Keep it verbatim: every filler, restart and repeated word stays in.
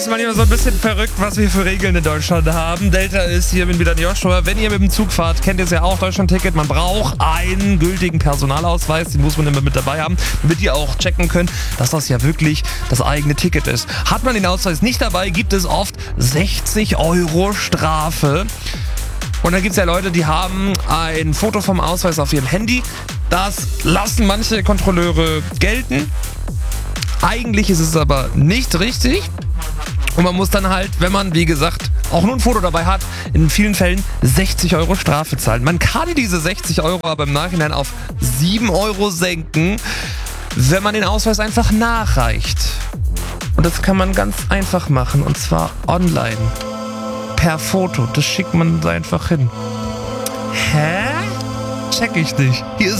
Das ist manchmal so ein bisschen verrückt, was wir für Regeln in Deutschland haben. Delta ist hier, bin wieder Joshua. Wenn ihr mit dem Zug fahrt, kennt ihr es ja auch, Deutschland-Ticket. Man braucht einen gültigen Personalausweis, den muss man immer mit dabei haben, damit ihr auch checken könnt, dass das ja wirklich das eigene Ticket ist. Hat man den Ausweis nicht dabei, gibt es oft sechzig Euro Strafe. Und dann gibt es ja Leute, die haben ein Foto vom Ausweis auf ihrem Handy. Das lassen manche Kontrolleure gelten. Eigentlich ist es aber nicht richtig. Und man muss dann halt, wenn man, wie gesagt, auch nur ein Foto dabei hat, in vielen Fällen sechzig Euro Strafe zahlen. Man kann diese sechzig Euro aber im Nachhinein auf sieben Euro senken, wenn man den Ausweis einfach nachreicht. Und das kann man ganz einfach machen, und zwar online. Per Foto. Das schickt man da einfach hin. Hä? Check ich nicht. Hier ist